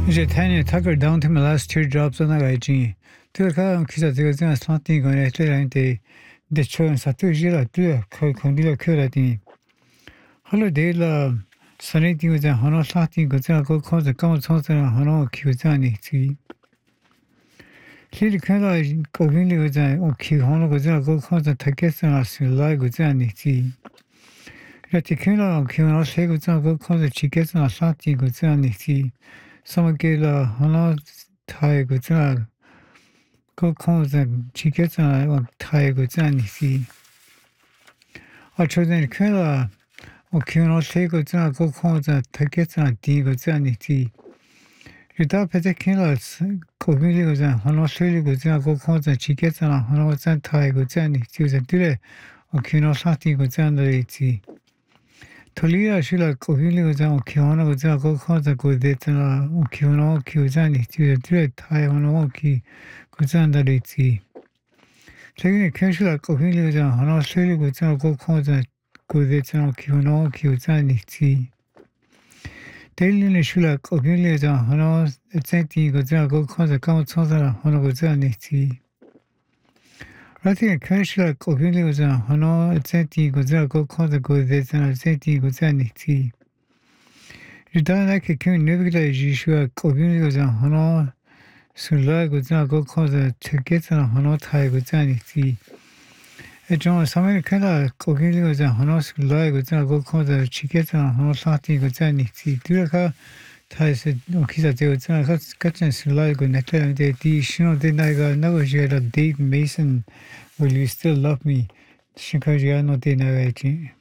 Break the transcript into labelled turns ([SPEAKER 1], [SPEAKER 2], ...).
[SPEAKER 1] 이제 타이니 타कर down to my last teardrops on a gene. Turka kisa was in a slanting on a clear day. The children satu jira do condila curati. Holiday la sanity was a honor slanting gozella go cause the common songs and honor cusani. Lily Kanda Govini was a Kihono Gozella go cause the Takesan as Lai Gozani. Ratikuna Kimono Segozan go cause the Chikesan Asati Gozani. Some gave a Hana Tai Gozella go cause the Chikesan or Tai Gozani. I chose in Kula or Kimono Segozan go cause the Takesan D Gozani. Yuda Petekilas, Kovili was a Honosili Gozan go cause the Chikesan Honosan Tai Gozani. She was a dure or Kino Sati Gozan. Tolia Shila Kovili was a Kiono Gozan go cause the Godetana or Kiono Kyozani. She was a dure Tai Honoki Gozan the Ritzi. Taking a casual Kovili was a Honosili Gozan go cause the Godetana Kiono Kyozani. Daily Shula Kovili is a Hono, a Senti Gozan go cause the Count Sonsa Honogozani. Writing a casual Kovili was a Hono, a Senti Gozan go cause the Godetana Senti Gozani. You don't like a king Nubila Jishua Kovili was a Hono, Sula Gozan go cause the Tigetan Hono Tai Gozani. A John Samuel Kala Kovili was a Hono Sula Gozan go cause the Chigetan Hono Sati Gozani. Duraka ties Okisa de Gozan Katjan Sula Gonetta de Shino de Naga Nagajara Dave Mason. Will you still love me? Shikajiano de Nagaji.